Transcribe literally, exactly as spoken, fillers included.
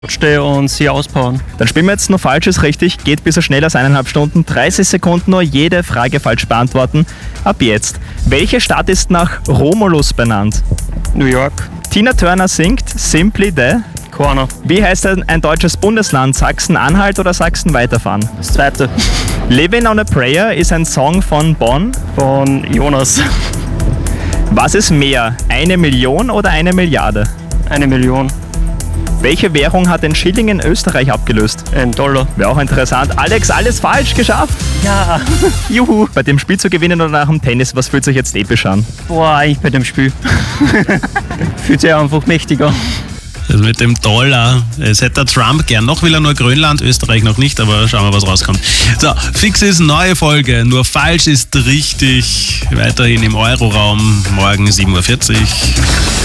stehe und sie auspowern. Dann spielen wir jetzt nur Falsches richtig, geht bis so schnell als eineinhalb Stunden, dreißig Sekunden nur, jede Frage falsch beantworten. Ab jetzt. Welche Stadt ist nach Romulus benannt? New York. Tina Turner singt Simply the... Corner. Wie heißt ein, ein deutsches Bundesland? Sachsen-Anhalt oder Sachsen-Weiterfahren? Das zweite. Living on a Prayer ist ein Song von Bonn. Von Jonas. Was ist mehr? Eine Million oder eine Milliarde? Eine Million. Welche Währung hat den Schilling in Österreich abgelöst? Ein Dollar. Wäre auch interessant. Alex, alles falsch geschafft. Ja. Juhu. Bei dem Spiel zu gewinnen oder nach dem Tennis, was fühlt sich jetzt episch an? Boah, eigentlich bei dem Spiel. Fühlt sich einfach mächtiger. Also mit dem Dollar. Es hätte der Trump gern. Noch will er nur Grönland, Österreich noch nicht, aber schauen wir, was rauskommt. So, fix ist neue Folge. Nur falsch ist richtig. Weiterhin im Euroraum. Morgen sieben Uhr vierzig.